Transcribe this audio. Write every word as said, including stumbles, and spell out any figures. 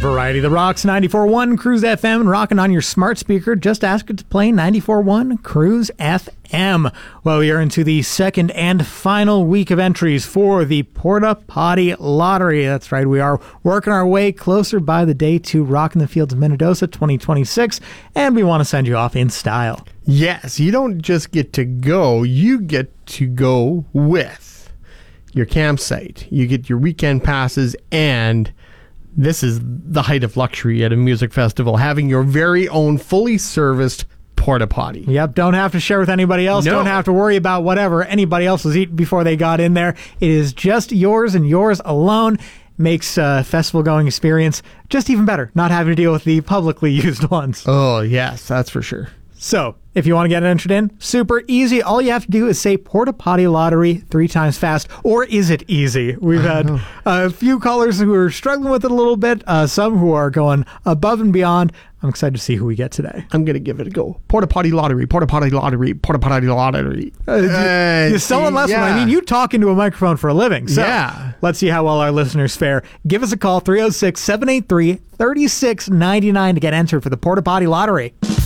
Variety the Rocks, ninety-four point one Cruise F M, rocking on your smart speaker. Just ask it to play ninety-four point one Cruise F M. Well, we are into the second and final week of entries for the Porta Potty Lottery. That's right, we are working our way closer by the day to Rockin' the Fields of Minnedosa twenty twenty-six, and we want to send you off in style. Yes, you don't just get to go, you get to go with your campsite. You get your weekend passes, and this is the height of luxury at a music festival, having your very own fully serviced porta potty. Yep, don't have to share with anybody else. No. Don't have to worry about whatever anybody else was eating before they got in there. It is just yours and yours alone. Makes a festival going experience just even better, not having to deal with the publicly used ones. Oh, yes, that's for sure. So, if you want to get entered in, super easy. All you have to do is say Porta Potty Lottery three times fast. Or is it easy? We've had a few callers who are struggling with it a little bit, uh, some who are going above and beyond. I'm excited to see who we get today. I'm going to give it a go. Porta Potty Lottery, Porta Potty Lottery, Porta Potty Lottery. Uh, you, Uh, you're selling less yeah. one. I mean, you talk into a microphone for a living. So Yeah. let's see how well our listeners fare. Give us a call, three oh six, seven eight three, three six nine nine to get entered for the Porta Potty Lottery.